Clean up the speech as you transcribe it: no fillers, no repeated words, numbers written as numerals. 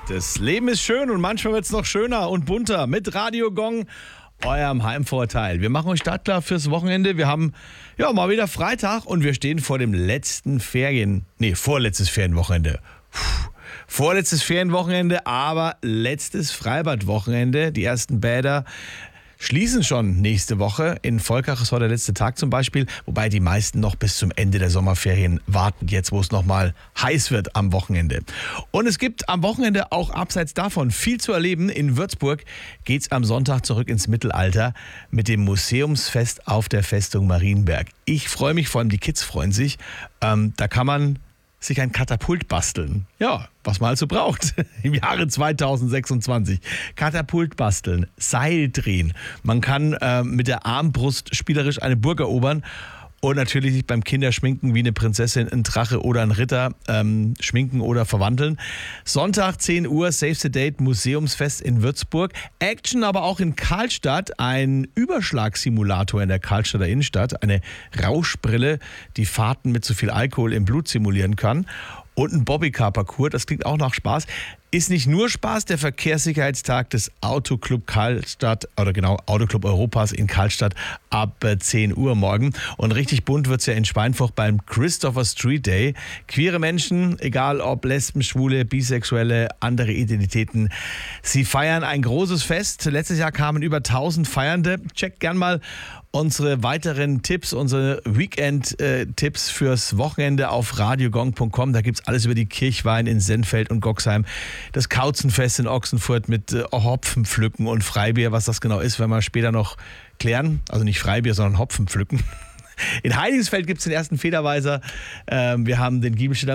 Das Leben ist schön und manchmal wird es noch schöner und bunter mit Radio Gong, eurem Heimvorteil. Wir machen euch startklar fürs Wochenende. Wir haben ja mal wieder Freitag und wir stehen vor dem vorletztes Ferienwochenende. Vorletztes Ferienwochenende, aber letztes Freibadwochenende. Die ersten Bäder schließen schon nächste Woche. In Volkach ist heute der letzte Tag zum Beispiel, wobei die meisten noch bis zum Ende der Sommerferien warten, jetzt wo es nochmal heiß wird am Wochenende. Und es gibt am Wochenende auch abseits davon viel zu erleben. In Würzburg geht es am Sonntag zurück ins Mittelalter mit dem Museumsfest auf der Festung Marienberg. Ich freue mich, vor allem die Kids freuen sich. Da kann man sich ein Katapult basteln. Ja, was man also braucht im Jahre 2026. Katapult basteln, Seil drehen. Man kann mit der Armbrust spielerisch eine Burg erobern und natürlich sich beim Kinderschminken wie eine Prinzessin, ein Drache oder ein Ritter schminken oder verwandeln. Sonntag 10 Uhr, Save the Date, Museumsfest in Würzburg. Action aber auch in Karlstadt, ein Überschlagssimulator in der Karlstadter Innenstadt, eine Rauschbrille, die Fahrten mit zu viel Alkohol im Blut simulieren kann. Und ein Bobbycar-Parcours, das klingt auch nach Spaß. Ist nicht nur Spaß, der Verkehrssicherheitstag des Autoclub Karlstadt, oder genau, Autoclub Europas in Karlstadt ab 10 Uhr morgen. Und richtig bunt wird es ja in Schweinfurt beim Christopher Street Day. Queere Menschen, egal ob Lesben, Schwule, Bisexuelle, andere Identitäten, sie feiern ein großes Fest. Letztes Jahr kamen über 1000 Feiernde. Checkt gern mal unsere weiteren Tipps, unsere Weekend-Tipps fürs Wochenende auf radiogong.com. Da gibt es alles über die Kirchweih in Sennfeld und Goxheim. Das Kauzenfest in Ochsenfurt mit Hopfenpflücken und Freibier. Was das genau ist, werden wir später noch klären. Also nicht Freibier, sondern Hopfenpflücken. In Heidingsfeld gibt es den ersten Federweiser. Wir haben den Giebelstädter